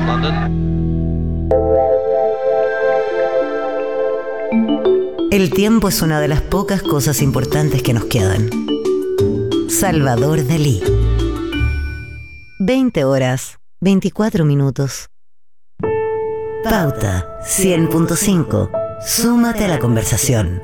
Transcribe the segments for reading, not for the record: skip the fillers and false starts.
London. El tiempo es una de las pocas cosas importantes que nos quedan. Salvador Dalí. 20 horas, 24 minutos. Pauta 100.5. Súmate a la conversación.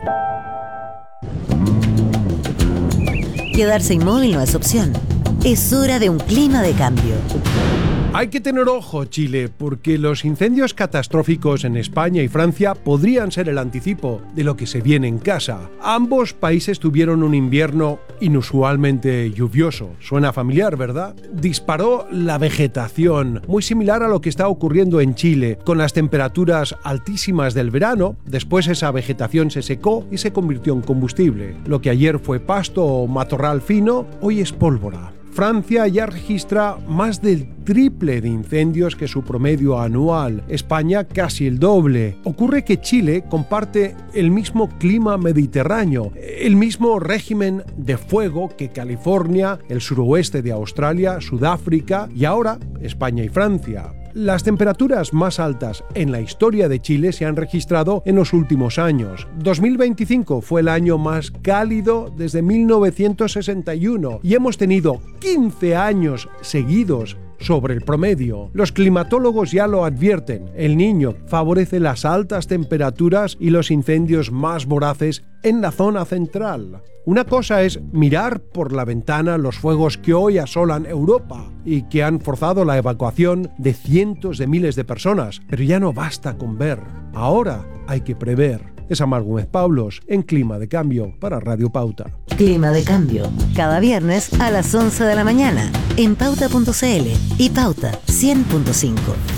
Quedarse inmóvil no es opción. Es hora de un clima de cambio. Hay que tener ojo, Chile, porque los incendios catastróficos en España y Francia podrían ser el anticipo de lo que se viene en casa. Ambos países tuvieron un invierno inusualmente lluvioso. Suena familiar, ¿verdad? Disparó la vegetación, muy similar a lo que está ocurriendo en Chile, con las temperaturas altísimas del verano. Después esa vegetación se secó y se convirtió en combustible. Lo que ayer fue pasto o matorral fino, hoy es pólvora. Francia ya registra más del triple de incendios que su promedio anual, España casi el doble. Ocurre que Chile comparte el mismo clima mediterráneo, el mismo régimen de fuego que California, el suroeste de Australia, Sudáfrica y ahora España y Francia. Las temperaturas más altas en la historia de Chile se han registrado en los últimos años. 2025 fue el año más cálido desde 1961 y hemos tenido 15 años seguidos sobre el promedio. Los climatólogos ya lo advierten. El Niño favorece las altas temperaturas y los incendios más voraces en la zona central. Una cosa es mirar por la ventana los fuegos que hoy asolan Europa y que han forzado la evacuación de cientos de miles de personas, pero ya no basta con ver. Ahora hay que prever. Es Amar Gómez Pablos en Clima de Cambio para Radio Pauta. Clima de Cambio, cada viernes a las 11 de la mañana en pauta.cl y Pauta 100.5.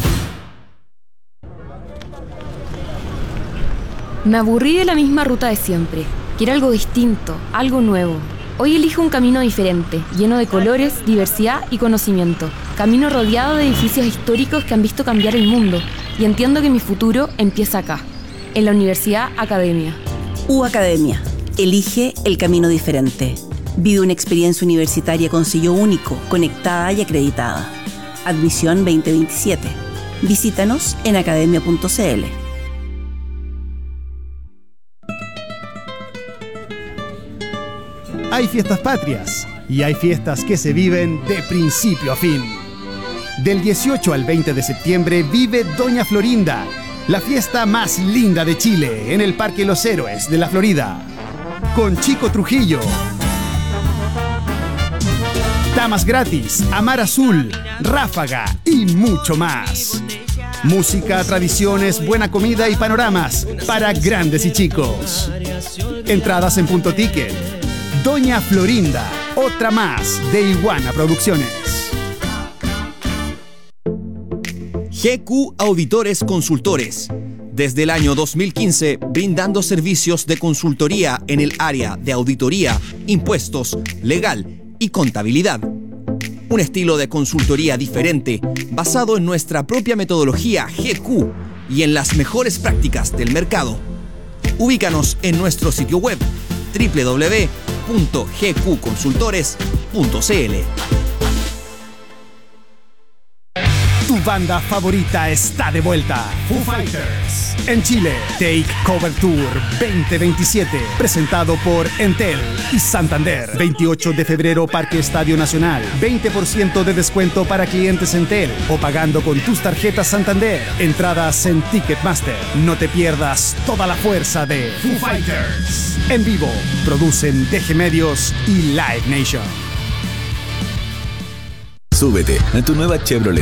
Me aburrí de la misma ruta de siempre. Quiero algo distinto, algo nuevo. Hoy elijo un camino diferente, lleno de colores, diversidad y conocimiento. Camino rodeado de edificios históricos que han visto cambiar el mundo. Y entiendo que mi futuro empieza acá, en la Universidad Academia. Academia. Elige el camino diferente. Vive una experiencia universitaria con sello único, conectada y acreditada. Admisión 2027. Visítanos en academia.cl. Hay fiestas patrias y hay fiestas que se viven de principio a fin. Del 18 al 20 de septiembre vive Doña Florinda, la fiesta más linda de Chile, en el Parque Los Héroes de la Florida. Con Chico Trujillo, Damas Gratis, Amar Azul, Ráfaga y mucho más. Música, tradiciones, buena comida y panoramas para grandes y chicos. Entradas en Punto Ticket. Doña Florinda, otra más de Iguana Producciones. GQ Auditores Consultores. Desde el año 2015, brindando servicios de consultoría en el área de auditoría, impuestos, legal y contabilidad. Un estilo de consultoría diferente, basado en nuestra propia metodología GQ y en las mejores prácticas del mercado. Ubícanos en nuestro sitio web www.gqconsultores.cl. Tu banda favorita está de vuelta. Foo Fighters. En Chile, Take Cover Tour 2027. Presentado por Entel y Santander. 28 de febrero, Parque Estadio Nacional. 20% de descuento para clientes Entel o pagando con tus tarjetas Santander. Entradas en Ticketmaster. No te pierdas toda la fuerza de Foo Fighters. En vivo, producen DG Medios y Live Nation. Súbete a tu nueva Chevrolet